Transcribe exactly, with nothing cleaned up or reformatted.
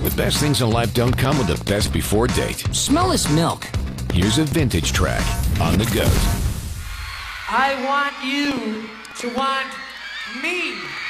The best things in life don't come with the best before date. Smell this milk. Here's a vintage track on The Goat. I want you to want me.